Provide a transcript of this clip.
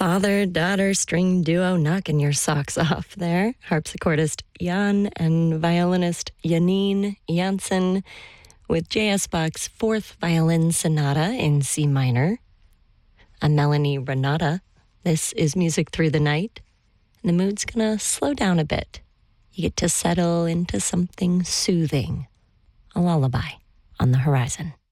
father-daughter string duo knocking your socks off there. Harpsichordist Jan and violinist Janine Janssen with J.S. Bach's Fourth Violin Sonata in C minor. I'm Melanie Renata. This is Music Through the Night. And the mood's gonna slow down a bit. You get to settle into something soothing. A lullaby on the horizon.